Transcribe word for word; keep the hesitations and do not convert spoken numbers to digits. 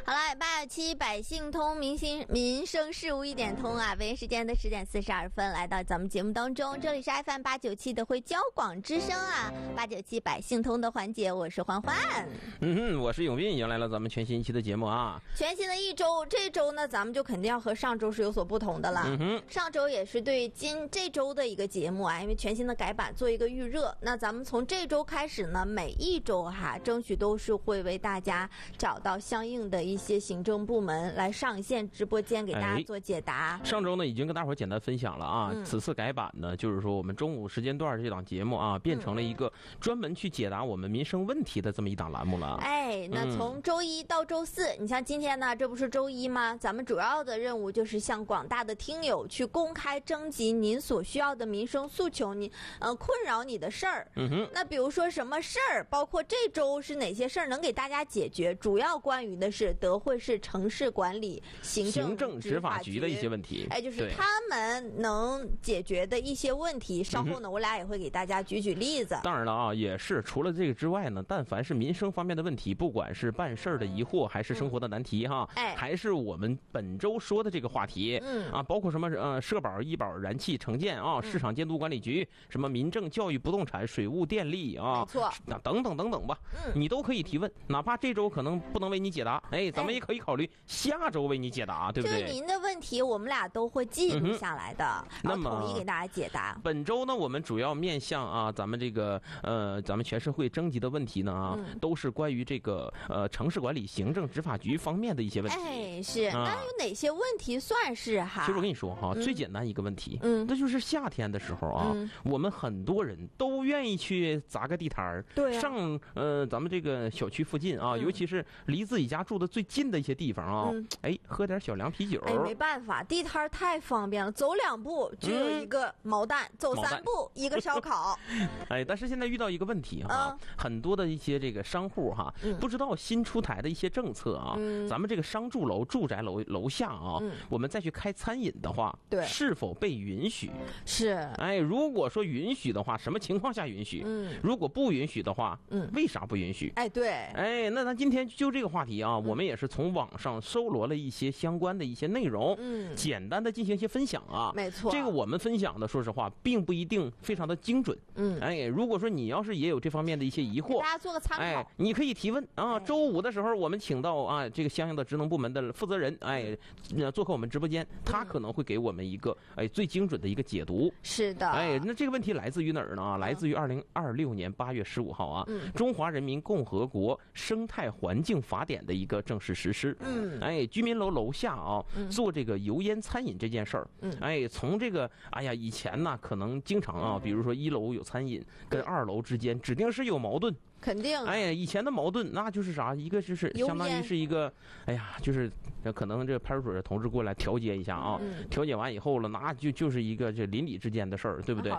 好了，八九七百姓通，民心民生事务一点通啊！北京时间的十点四十二分，来到咱们节目当中，这里是 F M 八九七的会交广之声啊，八九七百姓通的环节，我是欢欢。 嗯哼，我是永斌，迎来了咱们全新一期的节目啊。 全新的一周，这周呢，咱们就肯定要和上周是有所不同的了。 嗯哼， 上周也是对今这周的一个节目啊，因为全新的改版做一个预热。那咱们从这周开始呢，每一周哈，争取都是会为大家找到相应的一些行政部门来上线直播间给大家做解答。 哎、上周呢已经跟大伙儿简单分享了啊、嗯，此次改版呢，就是说我们中午时间段这档节目啊，变成了一个专门去解答我们民生问题的这么一档栏目了。 哎，那从周一到周四，嗯、你像今天呢，这不是周一吗？咱们主要的任务就是向广大的听友去公开征集您所需要的民生诉求，你呃困扰你的事儿。 嗯哼， 那比如说什么事儿，包括这周是哪些事儿能给大家解决，主要关于的是德惠市城市管理行政行政执法局的一些问题。 哎，就是他们能解决的一些问题，稍后呢、嗯、我俩也会给大家举举例子。 当然了啊，也是除了这个之外呢，但凡是民生方面的问题，不管是办事儿的疑惑，还是生活的难题哈， 哎、嗯， 还是我们本周说的这个话题，嗯啊，包括什么呃社保、医保、燃气、城建啊，市场监督管理局，嗯、什么民政、教育、不动产、水务、电力啊， 没错， 等等等等吧， 嗯， 你都可以提问，哪怕这周可能不能为你解答，哎，咱们也可以考虑下周为你解答，哎、对不对？ 就是您的问题，我们俩都会记录下来的，嗯、然后统一给大家解答。 本周呢，我们主要面向啊，咱们这个呃，咱们全社会征集的问题呢啊，嗯、都是关于这个呃城市管理行政执法局方面的一些问题。 哎，是，啊、那有哪些问题算是哈？ 其实我跟你说哈，嗯、最简单一个问题， 嗯， 那就是夏天的时候啊，嗯、我们很多人都愿意去砸个地摊儿， 对、啊， 上呃咱们这个小区附近啊，嗯、尤其是离自己家住的最近的一些地方啊，嗯、哎，喝点小凉啤酒。 哎，没办法，地摊太方便了，走两步就有一个毛蛋，嗯、走三步一个烧烤。 哎，但是现在遇到一个问题哈，嗯、很多的一些这个商户哈，嗯、不知道新出台的一些政策啊，嗯、咱们这个商住楼、住宅楼楼下啊，嗯、我们再去开餐饮的话， 对， 是否被允许？ 是。 哎，如果说允许的话，什么情况下允许？嗯，如果不允许的话， 嗯， 为啥不允许？ 哎，对， 哎，那咱今天就这个话题啊，嗯、我们也是从网上搜罗了一些相关的一些内容，嗯，简单的进行一些分享啊。 没错， 这个我们分享的，说实话，并不一定非常的精准。 嗯， 哎，如果说你要是也有这方面的一些疑惑， 大家做个参考， 哎，你可以提问啊。周五的时候，我们请到啊这个相应的职能部门的负责人，哎，做客我们直播间，他可能会给我们一个哎最精准的一个解读。 是的， 哎，那这个问题来自于哪儿呢？啊，来自于二零二六年八月十五号啊，嗯、中华人民共和国生态环境法典的一个正式实施。嗯，哎，居民楼楼下啊，嗯、做这个油烟餐饮这件事儿，嗯，哎，从这个哎呀，以前呢可能经常啊，比如说一楼有餐饮，跟二楼之间指定是有矛盾。 肯定， 哎呀，以前的矛盾那就是啥？一个就是相当于是一个，哎呀，就是可能这派出所的同志过来调解一下啊，嗯、调解完以后了，那就就是一个这邻里之间的事儿，对不对？